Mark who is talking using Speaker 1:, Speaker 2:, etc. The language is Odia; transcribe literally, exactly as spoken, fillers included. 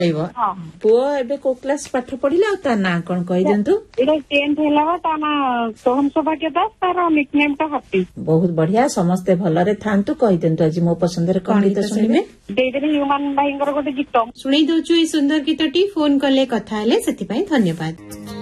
Speaker 1: ହଁ
Speaker 2: ପୁଅ ଏବେ କୋଉ କ୍ଲାସ ପାଠ ପଢିଲା ଆଉ ତା ନାଁ କଣ କହିଦିଅନ୍ତୁ?
Speaker 1: ଏଇଟା ଟେନ୍ଥ ହେଲା ବା ତା ନାଁ ସୋହନ ସୌଭାଗ୍ୟ ଦାସ ତାର ନିକନେମ୍ ଟା ହାପି।
Speaker 2: ବହୁତ ବଢିଆ ସମସ୍ତେ ଭଲରେ ଥାନ୍ତୁ କହିଦିଅନ୍ତୁ ଆଜି ମୋ ପସନ୍ଦରେ କଣ ଗୀତ ଶୁଣିବେ?
Speaker 1: ଦେଇଦେଲି ହ୍ୟୁମାନ ଭାଇଙ୍କର ଗୋଟେ ଗୀତ
Speaker 3: ଶୁଣେଇ ଦଉଛୁ। ଏଇ ସୁନ୍ଦର ଗୀତଟି ଫୋନ କଲେ କଥା ହେଲେ ସେଥିପାଇଁ ଧନ୍ୟବାଦ।